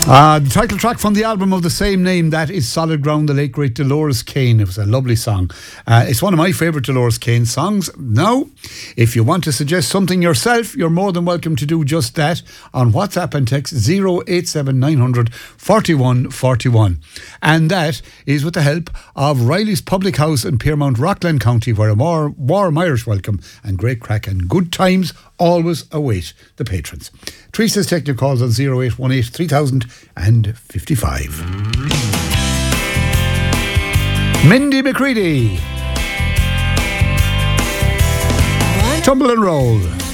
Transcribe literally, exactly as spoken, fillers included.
Uh, the title track from the album of the same name, that is Solid Ground, the late great Dolores Kane. It was a lovely song. Uh, it's one of my favourite Dolores Kane songs. Now, if you want to suggest something yourself, you're more than welcome to do just that on WhatsApp and text zero eight seven nine hundred forty-one forty-one. And that is with the help of Riley's Public House in Piermount, Rockland County, where a more warm Irish welcome and great crack and good times always await the patrons. Teresa's taking your calls on zero eight one eight three thousand fifty-five. Mindy McCready. Tumble and roll.